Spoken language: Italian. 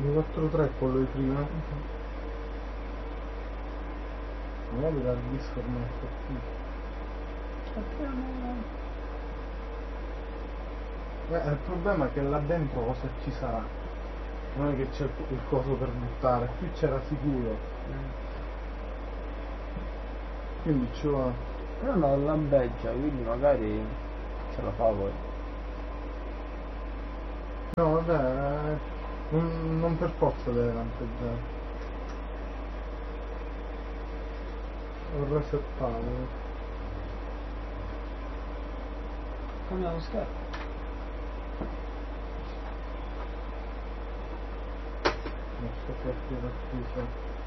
243 quello di prima. Magari dal disco ormai è il problema è che là dentro cosa ci sarà? Non è che c'è il coso per buttare, qui c'era sicuro. Quindi ci va. Però non lampeggia, quindi magari ce la fa poi. No vabbè, non per forza deve lampeggiare. Ho resettato. Cambia lo schermo. Non sto per partire.